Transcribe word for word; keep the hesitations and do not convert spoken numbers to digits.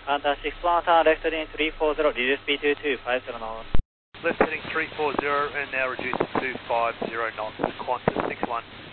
Qantas six one, turn left heading three four zero, reduce speed to two five zero knots. Left heading three four zero and now reduce to two five zero knots. Qantas six one.